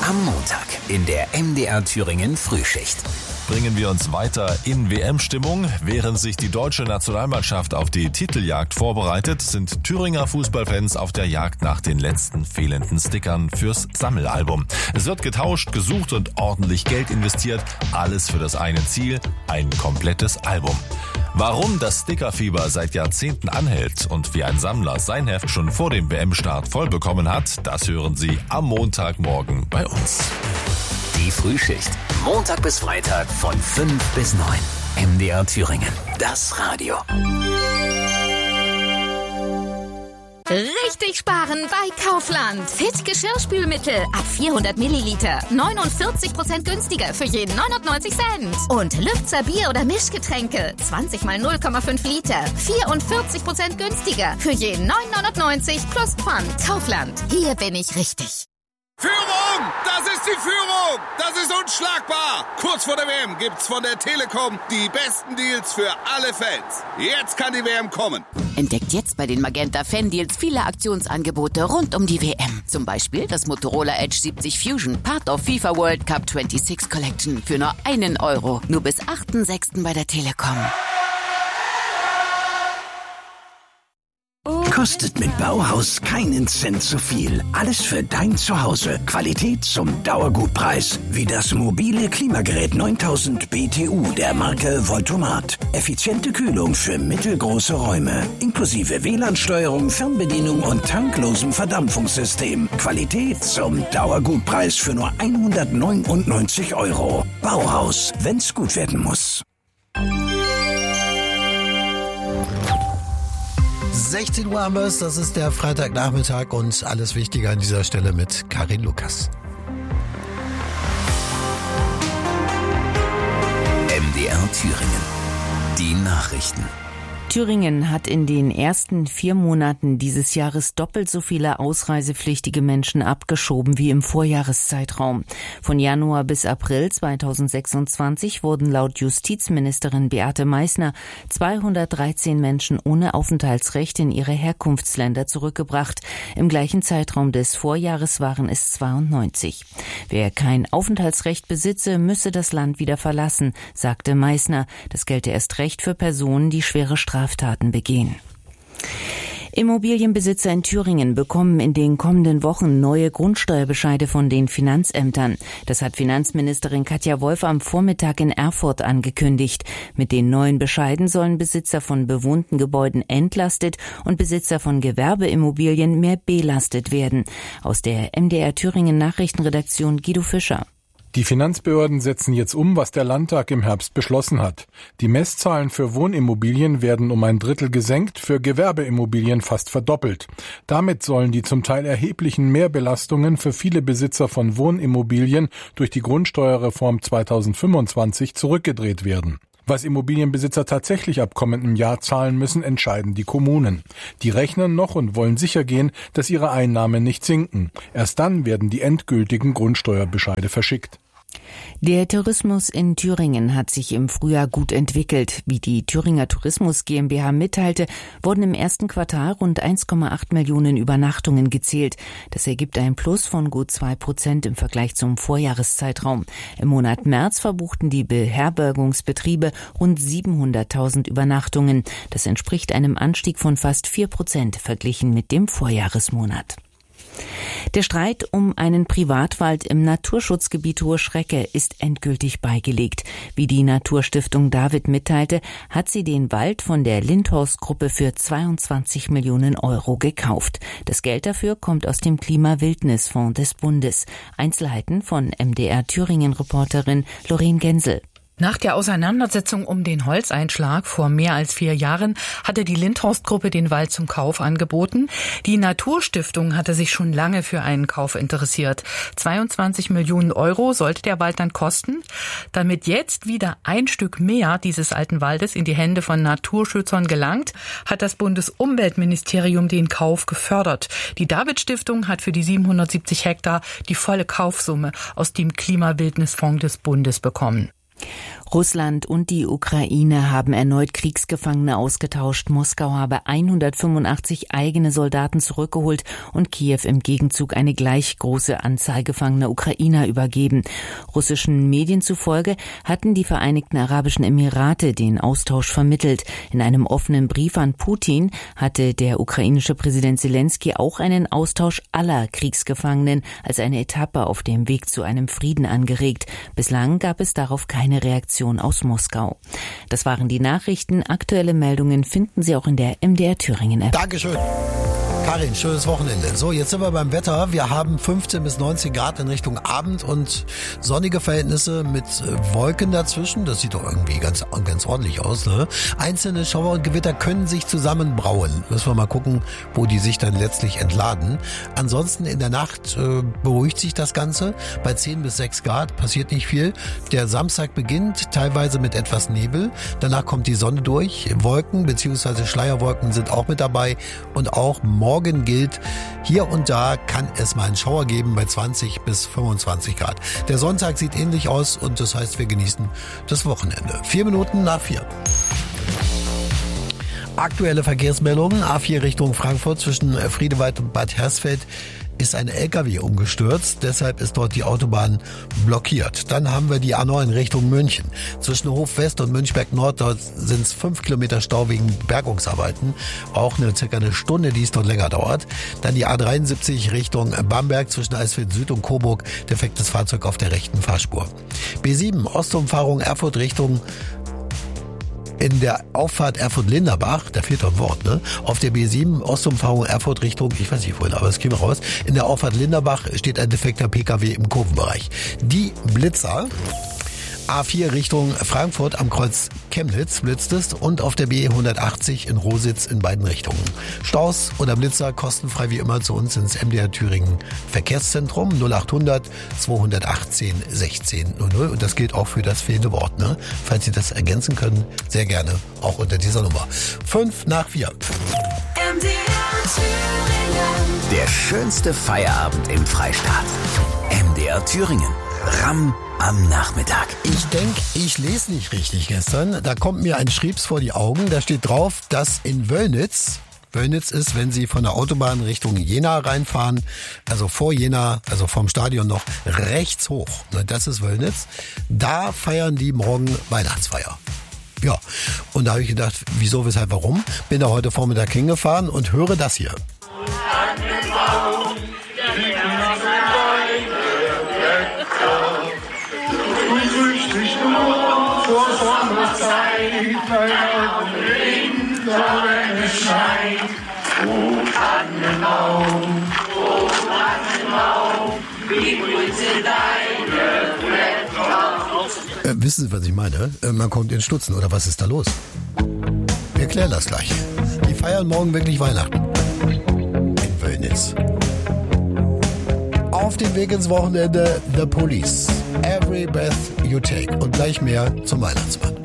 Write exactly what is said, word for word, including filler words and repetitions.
Am Montag in der M D R Thüringen Frühschicht. Bringen wir uns weiter in W M-Stimmung. Während sich die deutsche Nationalmannschaft auf die Titeljagd vorbereitet, sind Thüringer Fußballfans auf der Jagd nach den letzten fehlenden Stickern fürs Sammelalbum. Es wird getauscht, gesucht und ordentlich Geld investiert. Alles für das eine Ziel, ein komplettes Album. Warum das Stickerfieber seit Jahrzehnten anhält und wie ein Sammler sein Heft schon vor dem W M-Start voll bekommen hat, das hören Sie am Montagmorgen bei uns. Die Frühschicht. Montag bis Freitag von fünf bis neun. M D R Thüringen. Das Radio. Richtig sparen bei Kaufland. Fit Geschirrspülmittel ab vierhundert Milliliter. neunundvierzig Prozent günstiger für jeden neunundneunzig Cent. Und Lübzer Bier- oder Mischgetränke. zwanzig mal null Komma fünf Liter. vierundvierzig Prozent günstiger für jeden neun neunundneunzig plus Pfand. Kaufland. Hier bin ich richtig. Führung! Das ist die Führung! Das ist unschlagbar! Kurz vor der W M gibt's von der Telekom die besten Deals für alle Fans. Jetzt kann die W M kommen. Entdeckt jetzt bei den Magenta Fan Deals viele Aktionsangebote rund um die W M. Zum Beispiel das Motorola Edge siebzig Fusion, Part of FIFA World Cup sechsundzwanzig Collection für nur einen Euro. Nur bis achten sechsten bei der Telekom. Kostet mit Bauhaus keinen Cent zu viel. Alles für dein Zuhause. Qualität zum Dauergutpreis. Wie das mobile Klimagerät neuntausend B T U der Marke Voltomat. Effiziente Kühlung für mittelgroße Räume. Inklusive W L A N-Steuerung, Fernbedienung und tanklosem Verdampfungssystem. Qualität zum Dauergutpreis für nur hundertneunundneunzig Euro. Bauhaus, wenn's gut werden muss. sechzehn Uhr haben wir es, das ist der Freitagnachmittag und alles Wichtige an dieser Stelle mit Karin Lukas. M D R Thüringen. Die Nachrichten. Thüringen hat in den ersten vier Monaten dieses Jahres doppelt so viele ausreisepflichtige Menschen abgeschoben wie im Vorjahreszeitraum. Von Januar bis April zweitausendsechsundzwanzig wurden laut Justizministerin Beate Meißner zweihundertdreizehn Menschen ohne Aufenthaltsrecht in ihre Herkunftsländer zurückgebracht. Im gleichen Zeitraum des Vorjahres waren es zweiundneunzig. Wer kein Aufenthaltsrecht besitze, müsse das Land wieder verlassen, sagte Meißner. Das gelte erst recht für Personen, die schwere Straftaten Straftaten begehen. Immobilienbesitzer in Thüringen bekommen in den kommenden Wochen neue Grundsteuerbescheide von den Finanzämtern. Das hat Finanzministerin Katja Wolf am Vormittag in Erfurt angekündigt. Mit den neuen Bescheiden sollen Besitzer von bewohnten Gebäuden entlastet und Besitzer von Gewerbeimmobilien mehr belastet werden. Aus der M D R Thüringen Nachrichtenredaktion Guido Fischer. Die Finanzbehörden setzen jetzt um, was der Landtag im Herbst beschlossen hat. Die Messzahlen für Wohnimmobilien werden um ein Drittel gesenkt, für Gewerbeimmobilien fast verdoppelt. Damit sollen die zum Teil erheblichen Mehrbelastungen für viele Besitzer von Wohnimmobilien durch die Grundsteuerreform zweitausendfünfundzwanzig zurückgedreht werden. Was Immobilienbesitzer tatsächlich ab kommendem Jahr zahlen müssen, entscheiden die Kommunen. Die rechnen noch und wollen sichergehen, dass ihre Einnahmen nicht sinken. Erst dann werden die endgültigen Grundsteuerbescheide verschickt. Der Tourismus in Thüringen hat sich im Frühjahr gut entwickelt. Wie die Thüringer Tourismus GmbH mitteilte, wurden im ersten Quartal rund eins Komma acht Millionen Übernachtungen gezählt. Das ergibt ein Plus von gut zwei Prozent im Vergleich zum Vorjahreszeitraum. Im Monat März verbuchten die Beherbergungsbetriebe rund siebenhunderttausend Übernachtungen. Das entspricht einem Anstieg von fast vier Prozent verglichen mit dem Vorjahresmonat. Der Streit um einen Privatwald im Naturschutzgebiet Hohe Schrecke ist endgültig beigelegt. Wie die Naturstiftung David mitteilte, hat sie den Wald von der Lindhorst-Gruppe für zweiundzwanzig Millionen Euro gekauft. Das Geld dafür kommt aus dem Klima-Wildnis-Fonds des Bundes. Einzelheiten von M D R Thüringen-Reporterin Lorraine Gensel. Nach der Auseinandersetzung um den Holzeinschlag vor mehr als vier Jahren hatte die Lindhorst-Gruppe den Wald zum Kauf angeboten. Die Naturstiftung hatte sich schon lange für einen Kauf interessiert. zweiundzwanzig Millionen Euro sollte der Wald dann kosten. Damit jetzt wieder ein Stück mehr dieses alten Waldes in die Hände von Naturschützern gelangt, hat das Bundesumweltministerium den Kauf gefördert. Die David-Stiftung hat für die siebenhundertsiebzig Hektar die volle Kaufsumme aus dem Klima-Wildnis-Fonds des Bundes bekommen. Russland und die Ukraine haben erneut Kriegsgefangene ausgetauscht. Moskau habe hundertfünfundachtzig eigene Soldaten zurückgeholt und Kiew im Gegenzug eine gleich große Anzahl gefangener Ukrainer übergeben. Russischen Medien zufolge hatten die Vereinigten Arabischen Emirate den Austausch vermittelt. In einem offenen Brief an Putin hatte der ukrainische Präsident Zelensky auch einen Austausch aller Kriegsgefangenen als eine Etappe auf dem Weg zu einem Frieden angeregt. Bislang gab es darauf keine Reaktion aus Moskau. Das waren die Nachrichten. Aktuelle Meldungen finden Sie auch in der M D R Thüringen App. Dankeschön. Karin, schönes Wochenende. So, jetzt sind wir beim Wetter. Wir haben fünfzehn bis neunzehn Grad in Richtung Abend und sonnige Verhältnisse mit Wolken dazwischen. Das sieht doch irgendwie ganz, ganz ordentlich aus, ne? Einzelne Schauer und Gewitter können sich zusammenbrauen. Müssen wir mal gucken, wo die sich dann letztlich entladen. Ansonsten in der Nacht äh, beruhigt sich das Ganze. Bei zehn bis sechs Grad passiert nicht viel. Der Samstag beginnt teilweise mit etwas Nebel. Danach kommt die Sonne durch. Wolken bzw. Schleierwolken sind auch mit dabei. Und auch morgen Morgen gilt, hier und da kann es mal einen Schauer geben bei zwanzig bis fünfundzwanzig Grad. Der Sonntag sieht ähnlich aus und das heißt, wir genießen das Wochenende. Vier Minuten nach vier. Aktuelle Verkehrsmeldungen. A vier Richtung Frankfurt zwischen Friedewald und Bad Hersfeld ist ein L K W umgestürzt, deshalb ist dort die Autobahn blockiert. Dann haben wir die A neun Richtung München. Zwischen Hof West und Münchberg Nord, dort sind es fünf Kilometer Stau wegen Bergungsarbeiten. Auch eine circa eine Stunde, die es dort länger dauert. Dann die A dreiundsiebzig Richtung Bamberg zwischen Eisfeld Süd und Coburg, defektes Fahrzeug auf der rechten Fahrspur. B sieben Ostumfahrung Erfurt Richtung in der Auffahrt Erfurt-Linderbach, da fehlt doch ein Wort, ne? Auf der B sieben Ostumfahrung Erfurt Richtung, ich weiß nicht wohin, aber das kriegen wir raus. In der Auffahrt Linderbach steht ein defekter P K W im Kurvenbereich. Die Blitzer, A vier Richtung Frankfurt am Kreuz Chemnitz blitzt es und auf der B hundertachtzig in Rositz in beiden Richtungen. Staus oder Blitzer kostenfrei wie immer zu uns ins M D R Thüringen Verkehrszentrum null achthundert zweihundertachtzehn sechzehn null null und das gilt auch für das fehlende Wort, ne? Falls Sie das ergänzen können, sehr gerne auch unter dieser Nummer. Fünf nach vier. M D R Thüringen. Der schönste Feierabend im Freistaat. M D R Thüringen. Ramm am Nachmittag. Ich denke, ich lese nicht richtig gestern. Da kommt mir ein Schriebs vor die Augen. Da steht drauf, dass in Wöllnitz, Wöllnitz ist, wenn Sie von der Autobahn Richtung Jena reinfahren, also vor Jena, also vom Stadion noch rechts hoch. Das ist Wöllnitz. Da feiern die morgen Weihnachtsfeier. Ja, und da habe ich gedacht, wieso, weshalb, warum? Bin da heute Vormittag hingefahren und höre das hier. Vor Sommerzeit, weil auf dem Regen Sonne scheint. Ruf an den Baum, ruf an den Baum, wie grün sind deine Blätter. Äh, wissen Sie, was ich meine? Äh, man kommt in Stutzen, oder was ist da los? Wir klären das gleich. Die feiern morgen wirklich Weihnachten. In Wöllnitz. Auf dem Weg ins Wochenende The Police. Every Breath You Take. Und gleich mehr zum Weihnachtsmann.